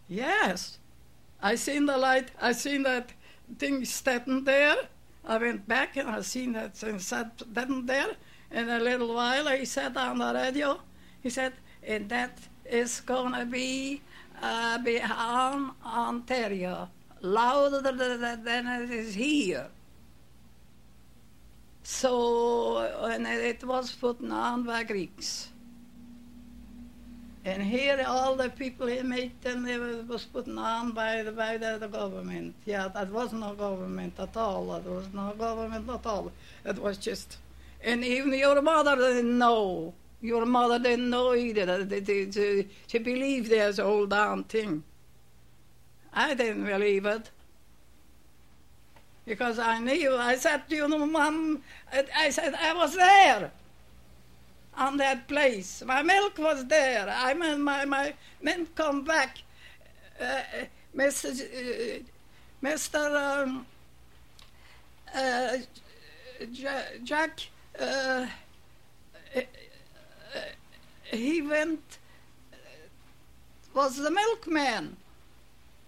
Yes. I seen the light. I seen that thing standing there. I went back and I seen that thing standing there. In a little while, he said on the radio, he said, and that is going to be behind Ontario, louder than it is here. So, and it was put on by Greeks. And here all the people he made them, it was put on by the government. Yeah, that was no government at all. That was no government at all. It was just, and even your mother didn't know. Your mother didn't know either. She believed there's a whole damn thing. I didn't believe it. Because I knew, I said to you, Mom, I said, I was there on that place. My milk was there. I mean, my men come back. Mr. Jack, he went, was the milkman.